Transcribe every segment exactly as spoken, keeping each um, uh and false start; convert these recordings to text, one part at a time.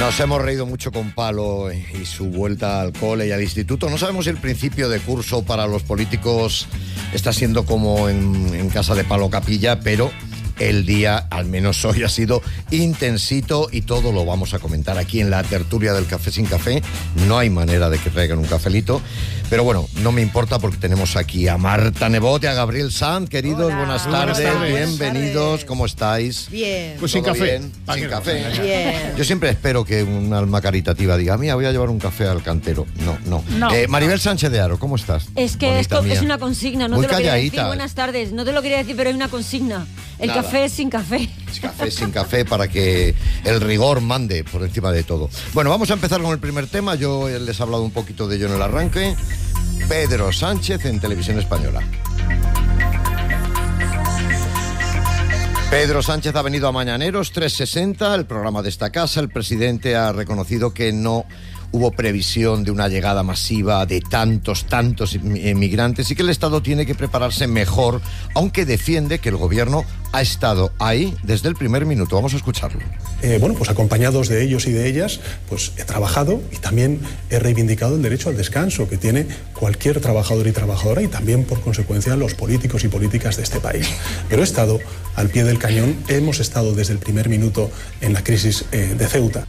Nos hemos reído mucho con Palo y su vuelta al cole y al instituto. No sabemos si el principio de curso para los políticos está siendo como en, en casa de Palo Capilla, pero el día, al menos hoy, ha sido intensito y todo lo vamos a comentar aquí en la tertulia del Café sin Café. No hay manera de que traigan un cafelito, pero bueno, no me importa porque tenemos aquí a Marta Nebot y a Gabriel Sanz. Queridos, Hola. buenas Buenas tardes, tardes. bienvenidos, Buenas tardes. ¿cómo estáis? Bien. Pues sin ¿Todo café. bien? ¿Para Sin qué no? café. Bien. Yo siempre espero que un alma caritativa diga, mira, voy a llevar un café al cantero. No, no. No. Eh, Maribel Sánchez de Aro, ¿cómo estás? Es que Bonita esto mía. es una consigna, no Muy te lo quería calladita. decir. Buenas tardes, no te lo quería decir, pero hay una consigna. El Nada. café es sin café. Café sin café para que el rigor mande por encima de todo. Bueno, vamos a empezar con el primer tema. Yo les he hablado un poquito de ello en el arranque. Pedro Sánchez en Televisión Española. Pedro Sánchez ha venido a Mañaneros trescientos sesenta, el programa de esta casa. El presidente ha reconocido que no hubo previsión de una llegada masiva de tantos, tantos inmigrantes y que el Estado tiene que prepararse mejor, aunque defiende que el gobierno ha estado ahí desde el primer minuto. Vamos a escucharlo. Eh, bueno, pues acompañados de ellos y de ellas, pues he trabajado y también he reivindicado el derecho al descanso que tiene cualquier trabajador y trabajadora y también, por consecuencia, los políticos y políticas de este país. Pero he estado al pie del cañón, hemos estado desde el primer minuto en la crisis eh, de Ceuta.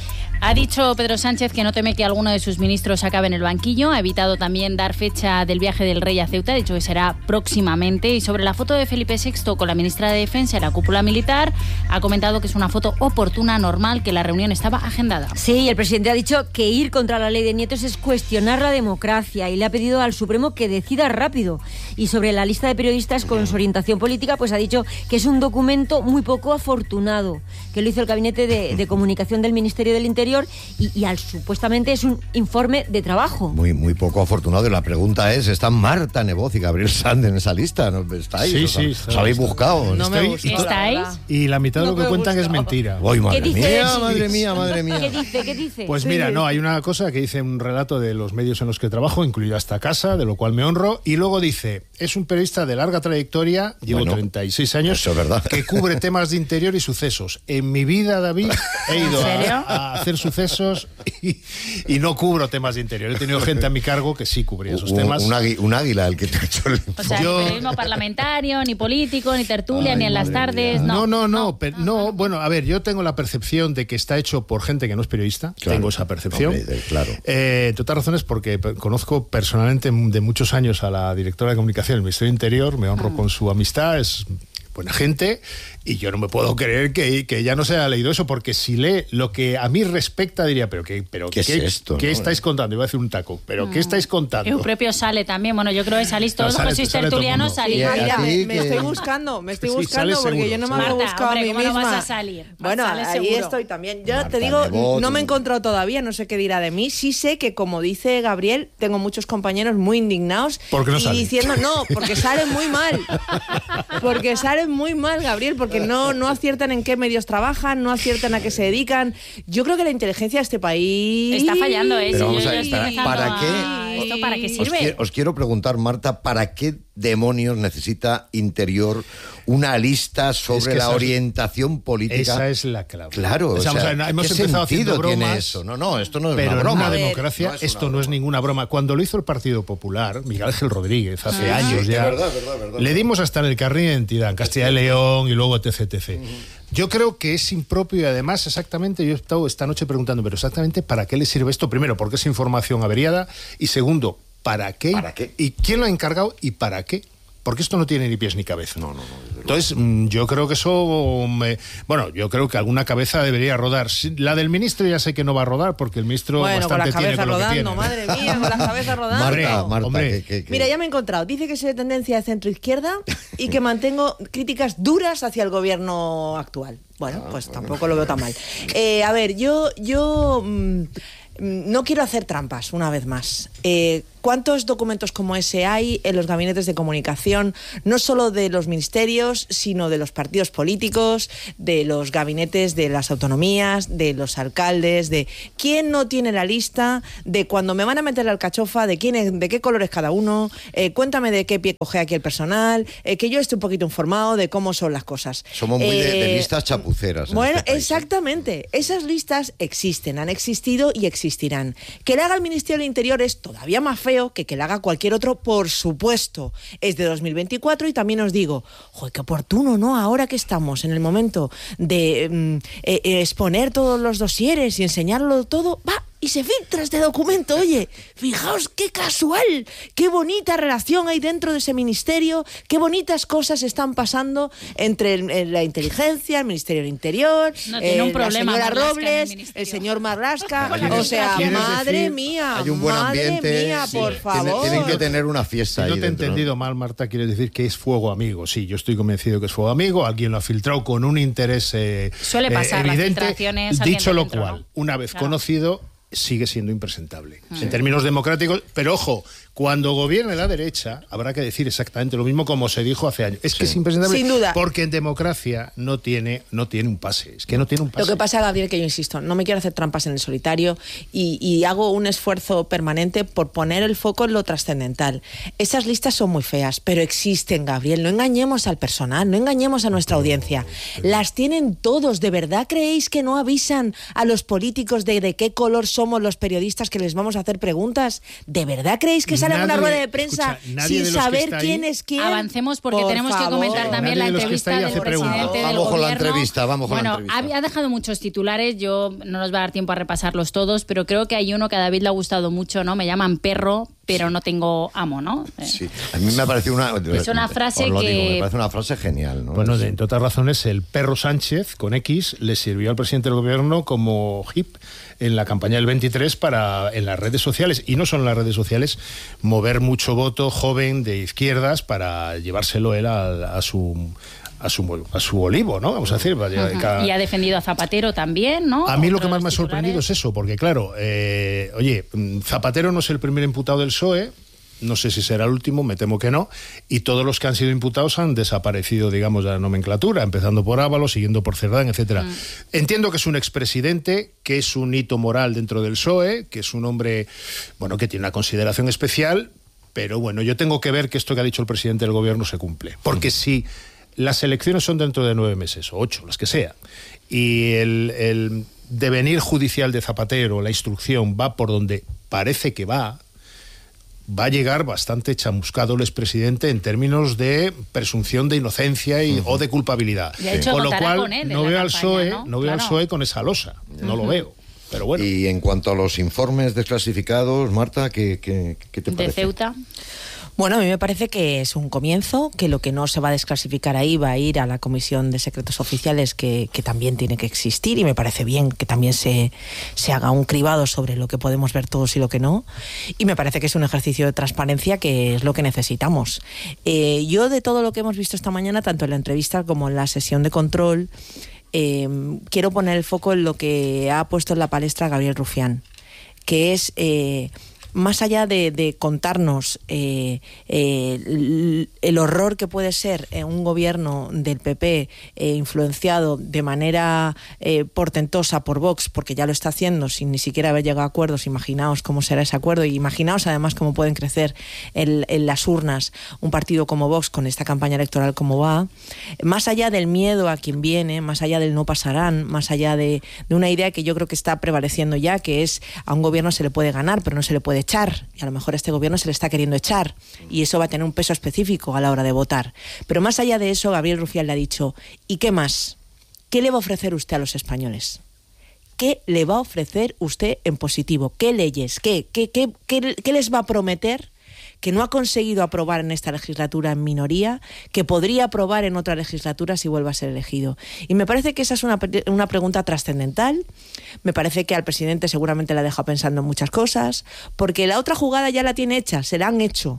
Ha dicho Pedro Sánchez que no teme que alguno de sus ministros acabe en el banquillo. Ha evitado también dar fecha del viaje del rey a Ceuta. Ha dicho que será próximamente. Y sobre la foto de Felipe sexto con la ministra de Defensa en la cúpula militar, ha comentado que es una foto oportuna, normal, que la reunión estaba agendada. Sí, y el presidente ha dicho que ir contra la ley de nietos es cuestionar la democracia y le ha pedido al Supremo que decida rápido. Y sobre la lista de periodistas con su orientación política, pues ha dicho que es un documento muy poco afortunado, que lo hizo el Gabinete de, de Comunicación del Ministerio del Interior y, y al, supuestamente es un informe de trabajo. Muy, muy poco afortunado. Y la pregunta es, ¿están Marta Nebot y Gabriel Sanz en esa lista? ¿No estáis? Sí, ¿Os, sí, os está, habéis está. buscado? No me Estoy- gusta, y- la ¿Estáis? verdad. Y la mitad de No lo que me cuentan gusta. es mentira. Uy, madre ¿Qué dice? mía, Sí. madre mía, madre mía. ¿Qué dice? ¿Qué dice? Pues Sí. mira, no, hay una cosa que dice un relato de los medios en los que trabajo, incluida esta casa, de lo cual me honro, y luego dice, es un periodista de larga trayectoria, llevo Bueno, treinta y seis años, eso es verdad. que cubre temas de interior y sucesos. En mi vida, David, he ido ¿En serio? a, a hacer sucesos y, y no cubro temas de interior. He tenido gente a mi cargo que sí cubría esos Un, temas. un águi- un águila el que te ha hecho el... O sea, Yo- ni periodismo parlamentario, ni político, ni tertulia, Ay, ni en las madre tardes. mía. No, no, No, no, pe- no, bueno, a ver, yo tengo la percepción de que está hecho por gente que no es periodista, Claro. tengo esa percepción. Hombre, de- claro. Eh, entre otras razones porque pe- conozco personalmente de muchos años a la directora de comunicación del Ministerio del Interior, me honro con su amistad, es buena gente, y yo no me puedo creer que, que ella no se haya leído eso, porque si lee lo que a mí respecta, diría, pero qué, pero ¿Qué es esto, ¿qué no? estáis contando? Iba a decir un taco, pero ¿qué estáis Y contando? un propio sale también. Bueno, yo creo que salís todos, sale- pues sois sale todo el tertulianos, mundo. salís. Y a- Mira, a ti me, me que- estoy buscando, me estoy Sí, buscando sales porque seguro, yo no me seguro. había Marta, buscado hombre, a mí ¿cómo no misma. vas a salir? Bueno, Sales ahí seguro. estoy también. Yo Marta te digo, Nebot, no me he un- encontrado todavía, no sé qué dirá de mí. Sí sé que, como dice Gabriel, tengo muchos compañeros muy indignados. ¿Por qué no y salen? diciendo, no, porque salen muy mal. Porque salen muy mal, Gabriel, porque no, no aciertan en qué medios trabajan, no aciertan a qué se dedican. Yo creo que la inteligencia de este país... Está fallando, ¿eh? Pero Sí, vamos yo a ya ver, estoy ¿para- empezando para a- qué? ¿Esto para qué Os Os, sirve? quiero, os quiero preguntar, Marta, ¿para qué demonios necesita Interior una lista sobre Es que la esa es- orientación política? Esa es la clave. Claro, O sea, o sea, o sea, hemos ¿qué empezado sentido haciendo tiene bromas, eso? No, no, esto no es pero una en broma. una A ver, democracia no es esto una no es broma. ninguna broma. Cuando lo hizo el Partido Popular, Miguel Ángel Rodríguez, hace Ah. años Sí, ya, de verdad, verdad, verdad. le dimos hasta en el carnet de identidad, en Castilla y León y luego etc, etcétera. Yo creo que es impropio y además exactamente, yo he estado esta noche preguntando, pero exactamente ¿para qué le sirve esto? Primero, porque es información averiada y segundo, ¿para qué? ¿Para qué? ¿Y quién lo ha encargado y para qué? Porque esto no tiene ni pies ni cabeza. No, no, no, desde luego. Entonces, mm, yo creo que eso... me- bueno, yo creo que alguna cabeza debería rodar. Sí, la del ministro ya sé que no va a rodar, porque el ministro Bueno, con bastante la tiene cabeza con lo que rodando, tiene. madre mía, con la cabeza rodando. Marta, Hombre, Marta, hombre. que- que- que- Mira, ya me he encontrado. Dice que soy de tendencia de centro-izquierda y que mantengo críticas duras hacia el gobierno actual. Bueno, pues tampoco lo veo tan mal. Eh, a ver, yo, yo mm, mm, no quiero hacer trampas, una vez más. Eh, ¿Cuántos documentos como ese hay en los gabinetes de comunicación, no solo de los ministerios, sino de los partidos políticos, de los gabinetes de las autonomías, de los alcaldes, de quién no tiene la lista, de cuando me van a meter la alcachofa, de quién es, de qué color es cada uno, eh, cuéntame de qué pie coge aquí el personal, eh, que yo esté un poquito informado de cómo son las cosas. Somos muy eh, de, de listas chapuceras. Bueno, este país, exactamente. ¿eh? Esas listas existen, han existido y existirán. Que le haga el Ministerio del Interior es todavía más feo que que le haga cualquier otro, por supuesto. Es de dos mil veinticuatro y también os digo, joder, qué oportuno, ¿no? Ahora que estamos en el momento de mm, eh, eh, exponer todos los dosieres y enseñarlo todo, va, y se filtra este documento. Oye, fijaos qué casual, qué bonita relación hay dentro de ese ministerio, qué bonitas cosas están pasando entre el, el, la inteligencia, el Ministerio del Interior, no, tiene eh, un problema, la señora Marlaska Robles, el, el señor Marlaska, ¿Quieres- o sea, ¿quieres madre decir- mía, hay un buen madre ambiente. mía, Sí. por Tiene- favor. Tienen que tener una fiesta Si ahí no te he dentro, entendido mal, Marta, quieres decir que es fuego amigo. Sí, yo estoy convencido que es fuego amigo. Alguien lo ha filtrado con un interés eh, Suele pasar, eh, las evidente. filtraciones, alguien Dicho de lo dentro, cual, ¿no? una vez Claro. conocido, sigue siendo impresentable. Sí. En términos democráticos, pero ojo, cuando gobierne la derecha, habrá que decir exactamente lo mismo como se dijo hace años. Es que Sí. es impresentable. Sin duda. Porque en democracia no tiene, no tiene un pase. Es que no tiene un pase. Lo que pasa, Gabriel, que yo insisto, no me quiero hacer trampas en el solitario y, y hago un esfuerzo permanente por poner el foco en lo trascendental. Esas listas son muy feas, pero existen, Gabriel. No engañemos al personal, no engañemos a nuestra audiencia. Las tienen todos. ¿De verdad creéis que no avisan a los políticos de, de qué color somos los periodistas que les vamos a hacer preguntas? ¿De verdad creéis que salen a una Nadie- rueda de prensa escucha, nadie sin de los que saber está ahí- quién es quién? Avancemos porque Por tenemos que favor. comentar también Nadie la de los que entrevista está ahí del hace preguntas. presidente Vamos del con la gobierno. entrevista, vamos con la bueno, entrevista. ha, ha dejado muchos titulares, yo no nos va a dar tiempo a repasarlos todos, pero creo que hay uno que a David le ha gustado mucho, ¿no? Me llaman perro, pero no tengo amo, ¿no? Eh, Sí, a mí me parece una... Es una frase os lo que- digo, me parece una frase genial, ¿no? Bueno, Es- de, entre otras razones, el perro Sánchez, con X, le sirvió al presidente del gobierno como hip en la campaña del veintitrés para, en las redes sociales, y no solo en las redes sociales, mover mucho voto joven de izquierdas para llevárselo él a, a su... A su, a su olivo, ¿no? Vamos a decir. Vaya, Ujú. cada- Y ha defendido a Zapatero también, ¿no? A mí lo Otro que de más los me ha sorprendido titulares. es eso, porque claro, eh, oye, mm, Zapatero no es el primer imputado del P S O E, no sé si será el último, me temo que no, y todos los que han sido imputados han desaparecido, digamos, de la nomenclatura, empezando por Ábalos, siguiendo por Cerdán, etcétera. Mm. Entiendo que es un expresidente, que es un hito moral dentro del P S O E, que es un hombre, bueno, que tiene una consideración especial, pero bueno, yo tengo que ver que esto que ha dicho el presidente del gobierno se cumple, porque si las elecciones son dentro de nueve meses, o ocho, las que sean, y el, el devenir judicial de Zapatero, la instrucción, va por donde parece que va, va a llegar bastante chamuscado el expresidente en términos de presunción de inocencia y, uh-huh. o de culpabilidad. De hecho, con lo votará cual, con él en no la veo al campaña, P S O E, ¿no? no veo Claro. al P S O E con esa losa, no lo veo. Pero bueno. Y en cuanto a los informes desclasificados, Marta, ¿qué, qué, qué te De parece? Ceuta. Bueno, a mí me parece que es un comienzo, que lo que no se va a desclasificar ahí va a ir a la Comisión de Secretos Oficiales, que, que también tiene que existir, y me parece bien que también se, se haga un cribado sobre lo que podemos ver todos y lo que no. Y me parece que es un ejercicio de transparencia que es lo que necesitamos. Eh, yo, de todo lo que hemos visto esta mañana, tanto en la entrevista como en la sesión de control, eh, quiero poner el foco en lo que ha puesto en la palestra Gabriel Rufián, que es... Eh, más allá de, de contarnos eh, eh, el horror que puede ser eh, un gobierno del P P eh, influenciado de manera eh, portentosa por Vox, porque ya lo está haciendo sin ni siquiera haber llegado a acuerdos, imaginaos cómo será ese acuerdo, y imaginaos además cómo pueden crecer en, en las urnas un partido como Vox con esta campaña electoral como va, más allá del miedo a quien viene, más allá del no pasarán, más allá de, de una idea que yo creo que está prevaleciendo ya, que es a un gobierno se le puede ganar, pero no se le puede echar, y a lo mejor a este gobierno se le está queriendo echar, y eso va a tener un peso específico a la hora de votar. Pero más allá de eso, Gabriel Rufián le ha dicho, ¿y qué más? ¿Qué le va a ofrecer usted a los españoles? ¿Qué le va a ofrecer usted en positivo? ¿Qué leyes? ¿Qué, qué, qué, qué, qué les va a prometer que no ha conseguido aprobar en esta legislatura en minoría, que podría aprobar en otra legislatura si vuelve a ser elegido? Y me parece que esa es una, una pregunta trascendental. Me parece que al presidente seguramente la ha dejado pensando en muchas cosas, porque la otra jugada ya la tiene hecha, se la han hecho.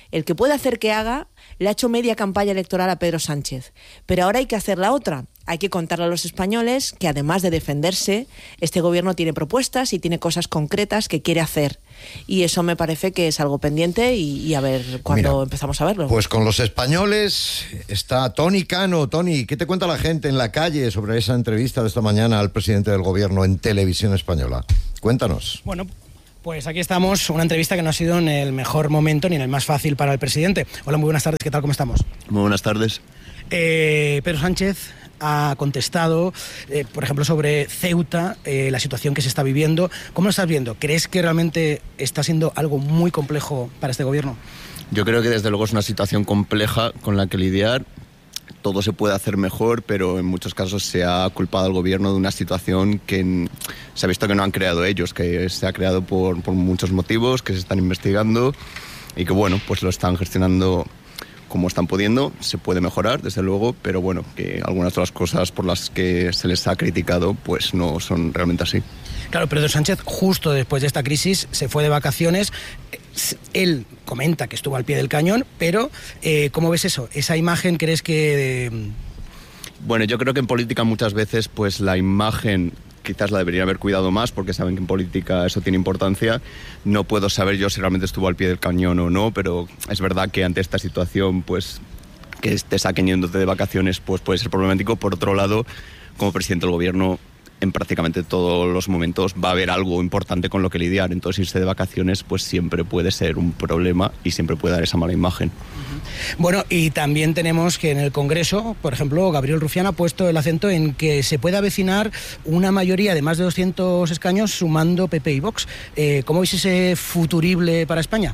El que puede hacer que haga, le ha hecho media campaña electoral a Pedro Sánchez. Pero ahora hay que hacer la otra. Hay que contarle a los españoles que además de defenderse, este gobierno tiene propuestas y tiene cosas concretas que quiere hacer. Y eso me parece que es algo pendiente y, y a ver cuándo Mira, empezamos a verlo. Pues con los españoles está Toni Cano. Toni, ¿qué te cuenta la gente en la calle sobre esa entrevista de esta mañana al presidente del gobierno en Televisión Española? Cuéntanos. Bueno, pues aquí estamos, una entrevista que no ha sido en el mejor momento ni en el más fácil para el presidente. Hola, muy buenas tardes, ¿qué tal? ¿Cómo estamos? Muy buenas tardes. Eh, Pedro Sánchez ha contestado, eh, por ejemplo, sobre Ceuta, eh, la situación que se está viviendo. ¿Cómo lo estás viendo? ¿Crees que realmente está siendo algo muy complejo para este gobierno? Yo creo que desde luego es una situación compleja con la que lidiar. Todo se puede hacer mejor, pero en muchos casos se ha culpado al gobierno de una situación que se ha visto que no han creado ellos, que se ha creado por, por muchos motivos, que se están investigando y que, bueno, pues lo están gestionando como están pudiendo. Se puede mejorar, desde luego, pero bueno, que algunas de las cosas por las que se les ha criticado pues no son realmente así. Claro, Pedro Sánchez, justo después de esta crisis, se fue de vacaciones. Él comenta que estuvo al pie del cañón, pero eh, ¿cómo ves eso? ¿Esa imagen crees que...? Eh... Bueno, yo creo que en política muchas veces pues la imagen quizás la deberían haber cuidado más, porque saben que en política eso tiene importancia. No puedo saber yo si realmente estuvo al pie del cañón o no, pero es verdad que ante esta situación, pues que te saquen yéndote de vacaciones, pues puede ser problemático. Por otro lado, como presidente del gobierno, en prácticamente todos los momentos va a haber algo importante con lo que lidiar. Entonces irse de vacaciones pues siempre puede ser un problema y siempre puede dar esa mala imagen. Bueno, y también tenemos que en el Congreso, por ejemplo, Gabriel Rufián ha puesto el acento en que se puede avecinar una mayoría de más de doscientos escaños sumando P P y Vox. Eh, ¿Cómo veis ese futurible para España?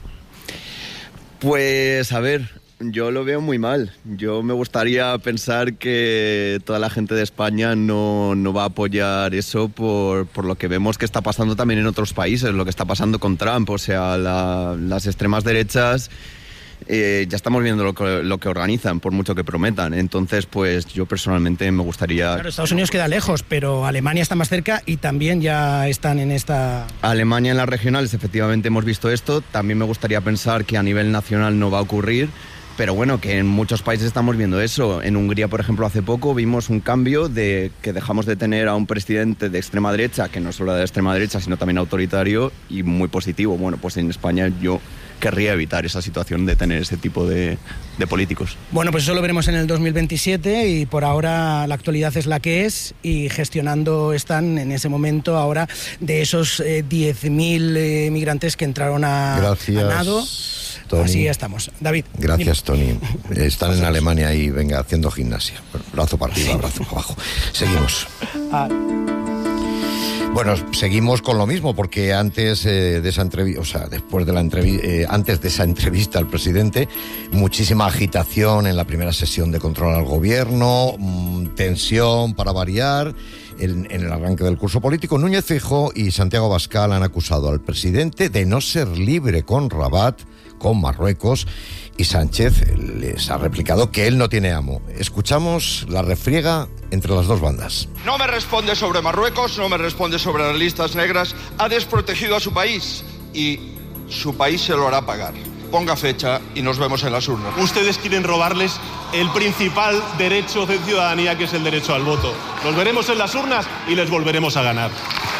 Pues a ver, yo lo veo muy mal. Yo me gustaría pensar que toda la gente de España no, no va a apoyar eso por, por lo que vemos que está pasando también en otros países, lo que está pasando con Trump. O sea, la, las extremas derechas eh, ya estamos viendo lo que, lo que organizan, por mucho que prometan. Entonces, pues yo personalmente me gustaría... Claro, Estados Unidos queda lejos, pero Alemania está más cerca y también ya están en esta... Alemania en las regionales, efectivamente hemos visto esto. También me gustaría pensar que a nivel nacional no va a ocurrir. Pero bueno, que en muchos países estamos viendo eso. En Hungría, por ejemplo, hace poco vimos un cambio de que dejamos de tener a un presidente de extrema derecha, que no solo de extrema derecha, sino también autoritario y muy positivo. Bueno, pues en España yo querría evitar esa situación de tener ese tipo de, de políticos. Bueno, pues eso lo veremos en el dos mil veintisiete y por ahora la actualidad es la que es y gestionando están en ese momento ahora de esos eh, diez mil eh, migrantes que entraron a, Gracias. a nado. Tony. Así estamos. David. Gracias, Tony. Están en Alemania y venga, haciendo gimnasia. Brazo para arriba, brazo para abajo. Seguimos. Ah. Bueno, seguimos con lo mismo, porque antes eh, de esa entrevista, o sea, después de la entrevista, eh, antes de esa entrevista al presidente, muchísima agitación en la primera sesión de control al gobierno, mmm, tensión para variar. En, en el arranque del curso político, Núñez Feijóo y Santiago Abascal han acusado al presidente de no ser libre con Rabat, con Marruecos, y Sánchez les ha replicado que él no tiene amo. Escuchamos la refriega entre las dos bandas. No me responde sobre Marruecos, no me responde sobre las listas negras, ha desprotegido a su país y su país se lo hará pagar. Ponga fecha y nos vemos en las urnas. Ustedes quieren robarles el principal derecho de ciudadanía, que es el derecho al voto. Nos veremos en las urnas y les volveremos a ganar.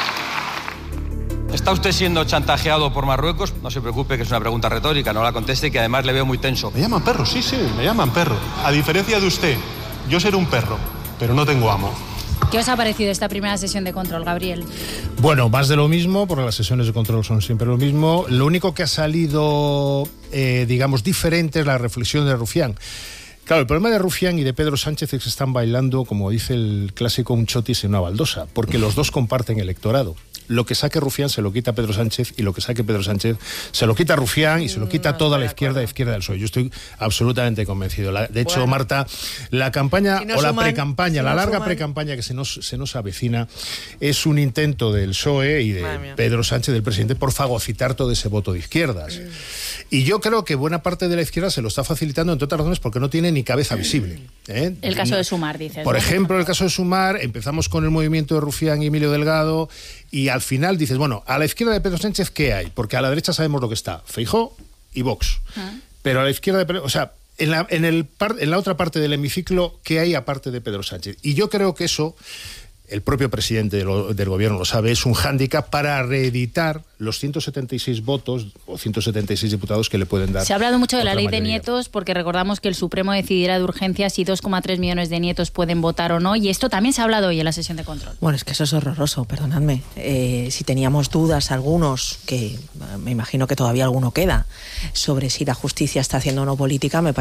¿Está usted siendo chantajeado por Marruecos? No se preocupe, que es una pregunta retórica, no la conteste, que además le veo muy tenso. Me llaman perro, sí, sí, me llaman perro. A diferencia de usted, yo seré un perro, pero no tengo amo. ¿Qué os ha parecido esta primera sesión de control, Gabriel? Bueno, más de lo mismo, porque las sesiones de control son siempre lo mismo. Lo único que ha salido, eh, digamos, diferente es la reflexión de Rufián. Claro, el problema de Rufián y de Pedro Sánchez es que están bailando, como dice el clásico, un chotis en una baldosa, porque los dos comparten electorado. Lo que saque Rufián se lo quita Pedro Sánchez y lo que saque Pedro Sánchez se lo quita Rufián y se lo quita toda la izquierda, la izquierda del P S O E. Yo estoy absolutamente convencido. La, de hecho, bueno, Marta, la campaña si no o la suman, precampaña, si la no larga suman. precampaña que se nos, se nos avecina es un intento del P S O E y de Pedro Sánchez, del presidente, por fagocitar todo ese voto de izquierdas. Mm. Y yo creo que buena parte de la izquierda se lo está facilitando, entre otras razones, porque no tiene ni cabeza visible. ¿eh? El caso de Sumar, dices. Por ¿no? ejemplo, el caso de Sumar, empezamos con el movimiento de Rufián y Emilio Delgado, y al final dices, bueno, a la izquierda de Pedro Sánchez, ¿qué hay? Porque a la derecha sabemos lo que está. Feijóo, y Vox. Ah. Pero a la izquierda, de, o sea, en la, en, el par, en la otra parte del hemiciclo, ¿qué hay aparte de Pedro Sánchez? Y yo creo que eso, el propio presidente de lo, del gobierno lo sabe, es un hándicap para reeditar los ciento setenta y seis votos o ciento setenta y seis diputados que le pueden dar. Se ha hablado mucho de la ley mayoría. de nietos, porque recordamos que el Supremo decidirá de urgencia si dos coma tres millones de nietos pueden votar o no, y esto también se ha hablado hoy en la sesión de control. Bueno, es que eso es horroroso, perdonadme. Eh, si teníamos dudas, algunos, que me imagino que todavía alguno queda, sobre si la justicia está haciendo o no política, me